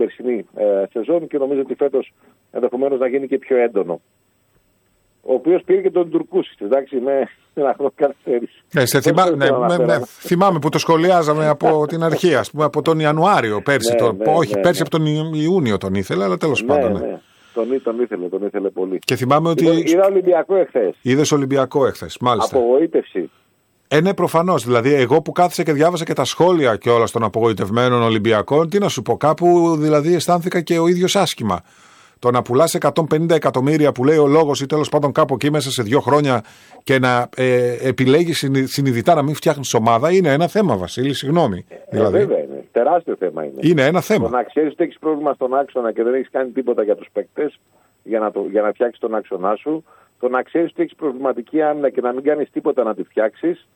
περσινή σεζόν και νομίζω ότι φέτος ενδεχομένως να γίνει και πιο έντονο. Ο οποίος πήρε και τον Τουρκούσης, εντάξει, με ένα χρόνο καθυστέρηση. Θυμάμαι που το σχολιάζαμε από την αρχή, ας πούμε, από τον Ιανουάριο πέρσι. Πέρσι από τον Ιούνιο τον ήθελε, αλλά τέλος πάντων. Ναι. Τον ήθελε πολύ. Και θυμάμαι ότι. Είδα Ολυμπιακό εχθές. Είδες Ολυμπιακό εχθές, μάλιστα. Απογοήτευση. Ναι, προφανώς. Δηλαδή, εγώ που κάθισα και διάβασα και τα σχόλια κιόλας των απογοητευμένων Ολυμπιακών, τι να σου πω, κάπου δηλαδή αισθάνθηκα και ο ίδιος άσχημα. Το να πουλάς 150 εκατομμύρια που λέει ο λόγος ή τέλος πάντων κάπου εκεί μέσα σε 2 χρόνια και να επιλέγεις συνειδητά να μην φτιάχνεις ομάδα είναι ένα θέμα, Βασίλη, συγγνώμη. Δηλαδή. Βέβαια είναι. Τεράστιο θέμα είναι. Είναι ένα θέμα. Το να ξέρεις ότι έχεις πρόβλημα στον άξονα και δεν έχεις κάνει τίποτα για τους παίκτες για να φτιάξεις τον άξονά σου. Το να ξέρεις ότι έχεις προβληματική άμυνα και να μην κάνεις τίποτα να τη φτιάξεις.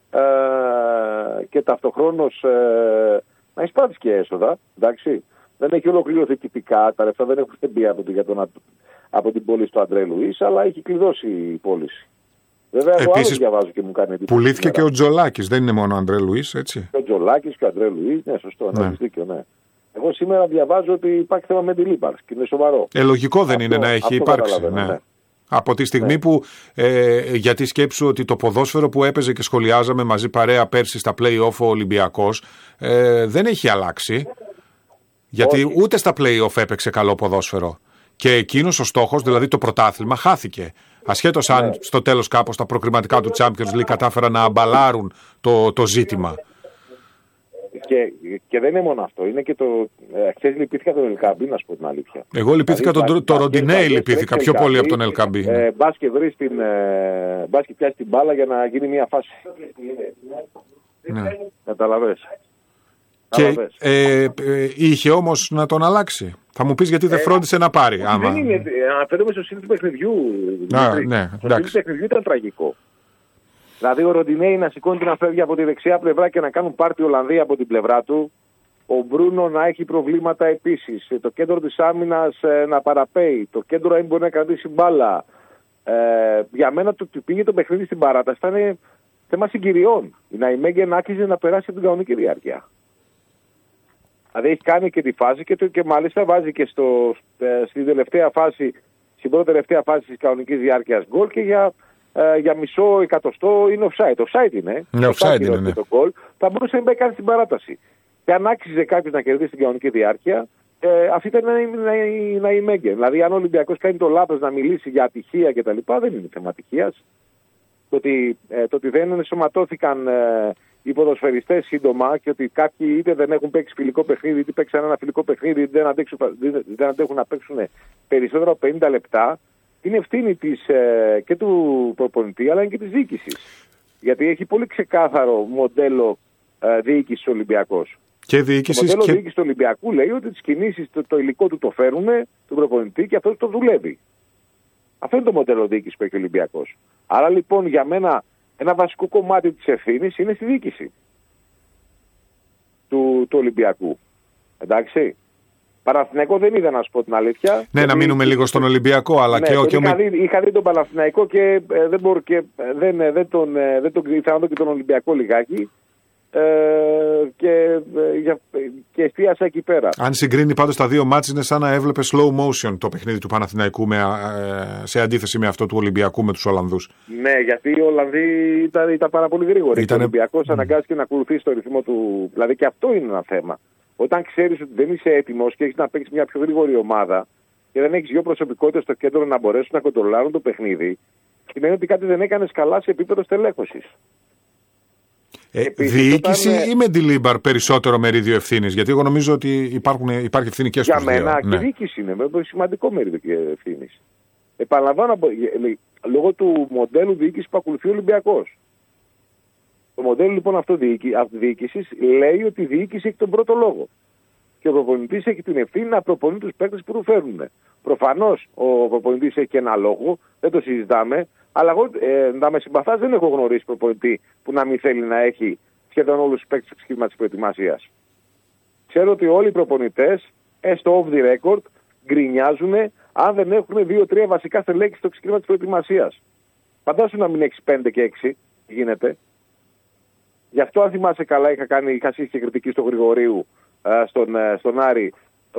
Και ταυτοχρόνως να εισπράττεις και έσοδα. Εντάξει. Δεν έχει ολοκληρωθεί τυπικά, τα λεφτά δεν έχουν μπει από την πώληση του Αντρέ Λουίς, αλλά έχει κλειδώσει η πώληση. Βέβαια, εγώ άλλο διαβάζω και μου κάνει εντύπωση. Πουλήθηκε και ο Τζολάκης, δεν είναι μόνο ο Αντρέ Λουίς, έτσι. Και ο Τζολάκης και ο Αντρέ Λουίς, ναι, σωστό, ναι. Έχεις δίκιο, ναι. Εγώ σήμερα διαβάζω ότι υπάρχει θέμα με τη Λίμπαρ και είναι σοβαρό. Λογικό δεν είναι να έχει υπάρξει. Ναι. Από τη στιγμή που, γιατί σκέψου ότι το ποδόσφαιρο που έπαιζε και σχολιάζαμε μαζί παρέα πέρσι στα play-off ο Ολυμπιακός δεν έχει αλλάξει. Γιατί ούτε στα play-off έπαιξε καλό ποδόσφαιρο. Και εκείνος ο στόχος, δηλαδή το πρωτάθλημα, χάθηκε. Ασχέτως αν στο τέλος κάπως τα προκριματικά του Champions League κατάφεραν να αμπαλάρουν το ζήτημα. Και δεν είναι μόνο αυτό. Είναι και το. Χθες λυπήθηκα τον Ελκαμπή, να σου πω την αλήθεια. Εγώ λυπήθηκα το Ροντινέι, λυπήθηκα πιο πολύ από τον Ελκαμπή. Μπας και πιάσει την μπάλα για να γίνει μια φάση. Ναι. Καταλαβες. Και είχε όμως να τον αλλάξει. Θα μου πεις γιατί δεν φρόντισε να πάρει. Δεν είναι. Αναφέρομαι στο σύνθημα του παιχνιδιού. Ναι, το σύνθημα του παιχνιδιού ήταν τραγικό. Δηλαδή ο Ροντινέι να σηκώνει να φεύγει από τη δεξιά πλευρά και να κάνουν πάρτι Ολλανδοί από την πλευρά του. Ο Μπρούνο να έχει προβλήματα επίσης. Το κέντρο της άμυνας να παραπέει. Το κέντρο δεν μπορεί να κρατήσει μπάλα. Για μένα το ότι πήγε το παιχνίδι στην παράταση ήταν θέμα συγκυριών. Η Ναϊμέγγεν άκουσε να περάσει από την κανονική διάρκεια. Δηλαδή έχει κάνει και τη φάση και μάλιστα βάζει και στην τελευταία φάση, στην πρώτη τελευταία φάση της κανονικής διάρκειας γκολ και για μισό εκατοστό είναι offside. Offside είναι. Offside είναι. Το γκολ θα μπορούσε να πάει κάνει στην παράταση. Και αν άξιζε κάποιος να κερδίσει την κανονική διάρκεια, αυτή ήταν η Ναϊμέγγεν. Δηλαδή αν ο Ολυμπιακός κάνει το λάθος να μιλήσει για ατυχία κτλ. Δεν είναι θέμα ατυχίας. Το ότι δεν ενσωματώθηκαν οι ποδοσφαιριστές σύντομα και ότι κάποιοι είτε δεν έχουν παίξει φιλικό παιχνίδι, είτε παίξαν ένα φιλικό παιχνίδι, είτε δεν αντέχουν να παίξουν περισσότερο από 50 λεπτά, είναι ευθύνη και του προπονητή αλλά και της διοίκησης. Γιατί έχει πολύ ξεκάθαρο μοντέλο διοίκησης ο Ολυμπιακός. Και διοίκησης. Το μοντέλο διοίκησης του Ολυμπιακού λέει ότι τις κινήσεις, το υλικό του το φέρουν τον προπονητή και αυτό το δουλεύει. Αυτό είναι το μοντέλο διοίκησης που έχει ο Ολυμπιακός. Άρα λοιπόν για μένα ένα βασικό κομμάτι της ευθύνης είναι στη διοίκηση του Ολυμπιακού. Εντάξει. Παναθηναϊκό δεν είδα, να σου πω την αλήθεια. Ναι, να μείνουμε λίγο στον Ολυμπιακό, αλλά ναι, και είχα δει τον Παναθηναϊκό και δεν τον ήθελα να δω και τον Ολυμπιακό λιγάκι. Και εστίασα εκεί πέρα. Αν συγκρίνει πάντως τα δύο μάτς είναι σαν να έβλεπε slow motion το παιχνίδι του Παναθηναϊκού σε αντίθεση με αυτό του Ολυμπιακού με τους Ολλανδούς. Ναι, γιατί οι Ολλανδοί ήταν πάρα πολύ γρήγοροι. Ο Ολυμπιακός αναγκάστηκε να ακολουθήσει το ρυθμό του. Δηλαδή και αυτό είναι ένα θέμα. Όταν ξέρεις ότι δεν είσαι έτοιμος και έχεις να παίξεις μια πιο γρήγορη ομάδα και δεν έχεις δύο προσωπικότητες στο κέντρο να μπορέσουν να κοντρολάρουν το παιχνίδι, σημαίνει ότι κάτι δεν έκανες καλά σε επίπεδο στελέχωσης. Διοίκηση ή με τη Λίμπαρ περισσότερο μερίδιο ευθύνης? Γιατί εγώ νομίζω ότι υπάρχει ευθύνη και στους δύο. Για μένα και διοίκηση είναι με σημαντικό μερίδιο ευθύνης. Επαναλαμβάνω, λόγω του μοντέλου διοίκησης που ακολουθεί ο Ολυμπιακός. Το μοντέλο λοιπόν αυτό διοίκησης λέει ότι η διοίκηση έχει τον πρώτο λόγο. Και ο προπονητής έχει την ευθύνη να προπονεί τους παίκτες που του φέρνουν. Προφανώς ο προπονητής έχει και ένα λόγο, δεν το συζητάμε. Αλλά εγώ να με συμπαθάς δεν έχω γνωρίσει προπονητή που να μην θέλει να έχει σχεδόν όλους τους παίκτες στο ξεκίνημα της προετοιμασίας. Ξέρω ότι όλοι οι προπονητές, έστω off the record, γκρινιάζουν αν δεν έχουν 2-3 βασικά στελέχη στο ξεκίνημα της προετοιμασίας. Φαντάσου να μην έχεις 5 και 6, γίνεται. Γι' αυτό αν θυμάσαι καλά είχα σύγχυση και κριτική στο Γρηγορίου στον Άρη